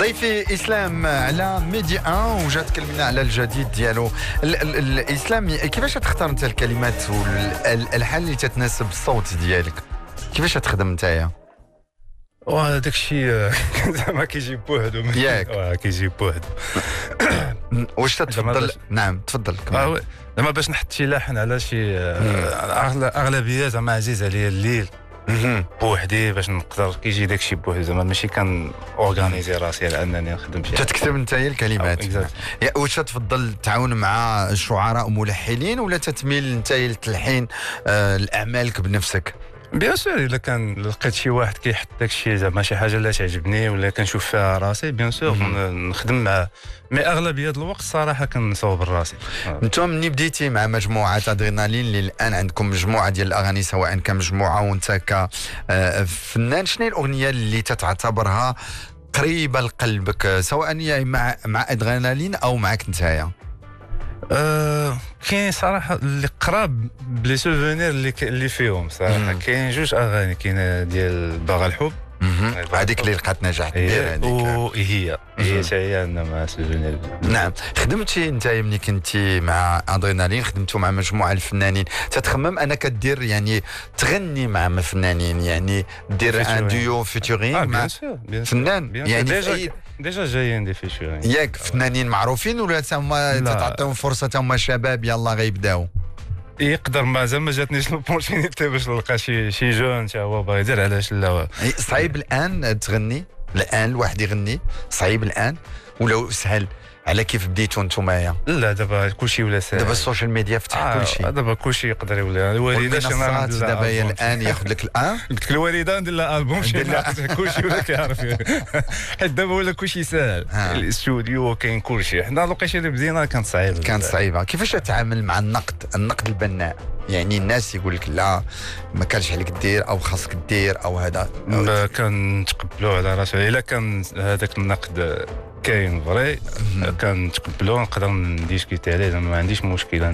ضيفي اسلام على ميديا 1 وجا تكلمنا على الجديد ديالو. الاسلام كيفاش تختار انت الكلمات والالحان اللي تتناسب الصوت ديالك؟ كيفاش تخدم نتايا؟ وهذاك الشيء زعما كيجي بوحدو ياك كيجي بوحدو. واش تتفضل؟ نعم تفضل. زعما باش نحط شي لحن على شي اغلبيه زعما عزيز عليا الليل بوحدي باش نقدر كيجي داك الشيء بوحدي، زعما ماشي كان اورغانيزي راسي على انني نخدم شي تكتب نتايا الكلمات. واش تفضل تعاون مع شعراء وملحنين ولا تتميل نتايا لتلحين الاعمالك بنفسك؟ بيان سور الا كان لقيت شي واحد كيحط داك الشيء زعما شي حاجه اللي تعجبني ولا كنشوف فيها راسي بيان سور نخدم معاه، مي اغلبيه الوقت صراحه كنصوب راسي. انتم مني بديتي مع مجموعه ادرينالين اللي الان عندكم مجموعه ديال الاغاني سواء كمجموعه وانت كفنان، شنو هي الاغنيه اللي تتعتبرها قريبه لقلبك سواء هي مع ادرينالين او معك نتايا؟ كاين صراحه اللي قراب بلي سوفونير اللي فيهم صراحه. كاين جوج اغاني، كاين ديال باغا الحب هذيك اللي لقات نجاح كبير هذيك، وهي هي مع سوفونير. نعم. خدمتي انت ملي كنتي مع ادرينالين، خدمتوا مع مجموعه الفنانين، تتخمم انك دير يعني تغني مع فنانين، يعني دير ان ديو فيتورين مع فنان يعني ديجا جايين دي فيتورين ياك فنانين معروفين ولا تما تعطيهم فرصه هما شباب يلا غيبداو؟ يقدر مازال ما جاتنيش لوبورتينيتي باش نلقى شي جون حتى هو باغي يدير، علاش لا؟ صعيب الان تغني؟ الان الواحد يغني صعيب الان ولا سهل على كيف بديتوا نتوما؟ لا دابا كلشي ولا سهل، دابا السوشيال ميديا فتح كلشي، دابا كلشي يقدر يولي. الوالده شنو دابا هي الان ياخذ لك الان قلت لك الوالده ندير لها البوم كلشي ولا كيعرف حيت دابا ولا كلشي ساهل، الاستوديو كاين كلشي. حنا الوقيته اللي بدينا كانت صعيبه. كيفاش تتعامل مع النقد البناء؟ يعني الناس يقول لك لا ما كانش عليك دير او خاصك دير او هذا، كنتقبلوه على راسه. الا كان هذاك النقد كاين فري كنتقبلو، نقدر نديسكوتي عليه، ما عنديش مشكله.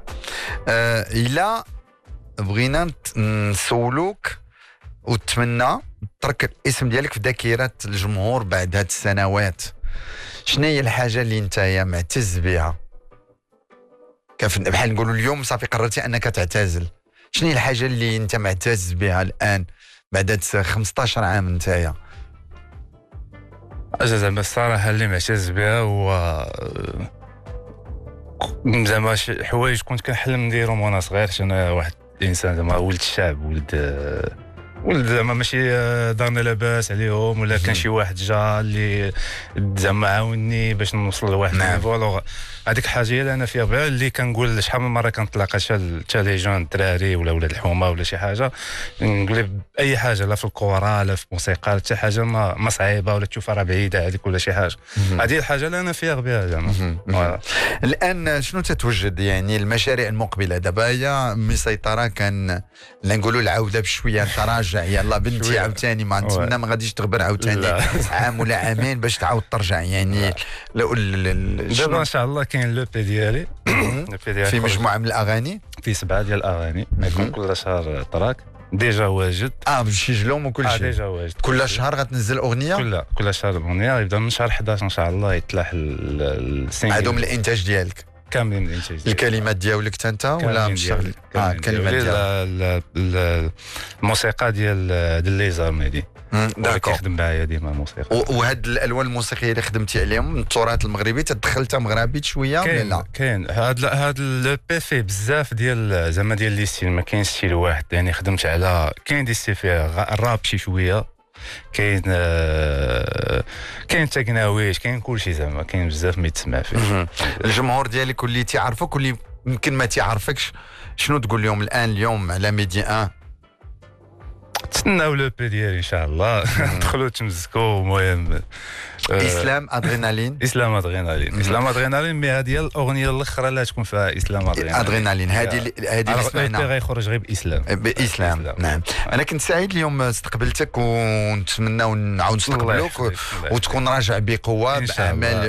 الا بغينا نسولوك وتمنى ترك الاسم ديالك في ذاكره الجمهور بعد هاد السنوات، شنو هي الحاجه اللي نتايا معتز بها؟ بحال نقولوا اليوم صافي قررتي انك تعتزل، شنو هي الحاجه اللي انت معتز بها الان بعد 15 عام نتايا؟ زعما الصراحه اللي معتز بها هو زعما حوايج كنت كنحلم نديرهم وانا صغير. انا واحد الانسان زعما ولد الشعب، ولد زعما ماشي دارنا لاباس عليهم، ولا كان شي واحد جا اللي زعما عاوني باش نوصل لواحد النيفو. هذيك الحاجه اللي انا فيها بها، اللي كنقول شحال من مره كنتلاقى حتى لي جون الدراري ولا ولاد الحومه ولا شي حاجه، نقول باي حاجه لا في الكره لا في الموسيقى حتى حاجه ما صعيبه ولا تشوفها راه بعيده عليك ولا شي حاجه. هذه الحاجه اللي انا فيها بها زعما. الان شنو تتوجد يعني المشاريع المقبله؟ دابا هي مسيطره، كان نقولوا العوده بشويه تراجع، يلا بنتي عاوتاني ما نتمنى ما غاديش تغبر عاوتاني عام ولا عامين باش تعاود ترجع يعني. دابا ان شاء الله كاين لو بي ديالي في مجموعه من الاغاني، في 7 ديال الاغاني، يكون كل شهر تراك ديجا واجد بشجلهم وكل شيء. ديجا واجد كل شهر غتنزل اغنيه؟ كل شهر اغنيه. يبدا من شهر 11 ان شاء الله يطلع السينجل. هادو من الانتاج ديالك كاملين؟ الانتاج الكلمات ديالك انت ولا مشتغل؟ الكلمات ديال الموسيقى ديال ليزر مهدي كيخدم معايا ديما الموسيقى. وهاد الالوان الموسيقيه اللي خدمتي عليهم من التراث المغربي تدخلتها مغربي شويه ولا لا؟ كاين هاد لو بي في بزاف ديال زعما ديال لي ستيل، ما كاين ستيل واحد يعني. خدمت على كاين دي ستيل فيها الراب شويه، كاين تكناويش، كاين كلشي زعما، كاين بزاف ما يتسمع فيه. الجمهور ديالك واللي تيعرفوك واللي يمكن ما تيعرفكش، شنو تقول لهم اليوم على ميديا 1؟ تسناو لو بي ديالي ان شاء الله. دخلوا تمزكوا. المهم اسلام ادرينالين. اسلام ادرينالين مي هذه الاغنيه الاخرى اللي تكون فيها اسلام ادرينالين هذه اللي سمعنا غيخرج غير باسلام. نعم. انا كنت سعيد اليوم استقبلتك، ونتمنى نعاود نستقبلوك وتكون راجع بقوه باعمال